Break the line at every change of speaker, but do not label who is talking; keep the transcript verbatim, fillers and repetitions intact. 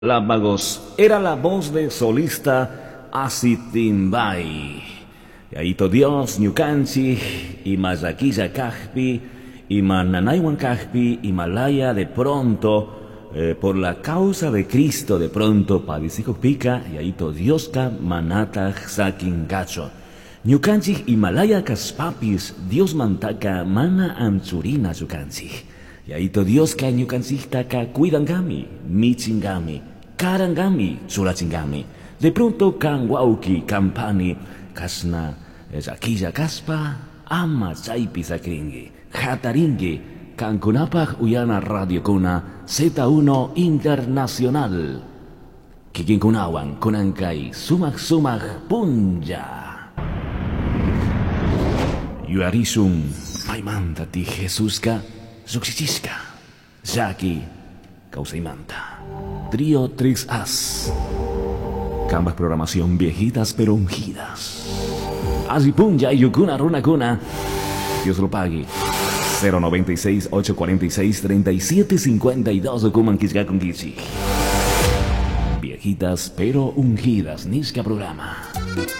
Lámpagos era la voz de solista Asitimbay. Yaito Dios, Ñukanchi, y Mazaquilla Cajpi, y Mananaywan Cajpi, Himalaya de pronto, eh, por la causa de Cristo de pronto, padecico pica, Yaito Dioska Manata Sakin Gacho. Ñukanchi Himalaya Kaspapis, Dios mantaka mana anchurina Ñukanchi. Yaito Dioska Ñukanchitaka Cuidangami, Michingami. Karangami, Surachingami. De pronto, Kanwauki, Kampani, Kasna, Zakilla Kaspa, Ama Chaipi Sakringi, Hataringi, Kankunapaj Uyana Radio Kuna, Z uno Internacional. Kikinkunawan, Kunankai, Sumak Sumak, Punja. Yuarisum, Paimantati Jesuska, Zuxichiska, Zaki, Causaimanta. Trío tres As. Cambas programación viejitas pero ungidas. Azipunja y Yukuna Runakuna. Dios lo pague. cero noventa y seis, ochocientos cuarenta y seis, treinta y siete cincuenta y dos Okuman Kizgakun Kichi. Viejitas pero ungidas. Niska programa.